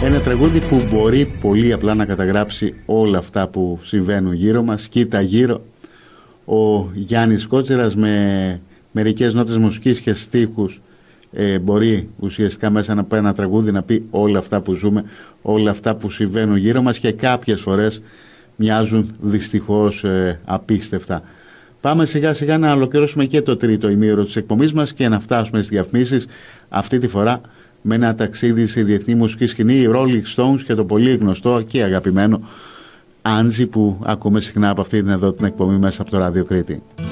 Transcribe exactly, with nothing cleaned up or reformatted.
Ένα τραγούδι που μπορεί πολύ απλά να καταγράψει όλα αυτά που συμβαίνουν γύρω μας. Κοίτα γύρω. Ο Γιάννης Κότσερας με μερικές νότες μουσικής και στίχους ε, μπορεί ουσιαστικά μέσα από ένα τραγούδι να πει όλα αυτά που ζούμε, όλα αυτά που συμβαίνουν γύρω μας και κάποιες φορές μοιάζουν δυστυχώς ε, απίστευτα. Πάμε σιγά σιγά να ολοκληρώσουμε και το τρίτο ημίωρο της εκπομπής μας και να φτάσουμε στις διαφημίσεις, αυτή τη φορά με ένα ταξίδι στη διεθνή μουσική σκηνή, οι Rolling Stones και το πολύ γνωστό και αγαπημένο Angie, που ακούμε συχνά από αυτή την εδώ την εκπομπή μέσα από το Ράδιο Κρήτη.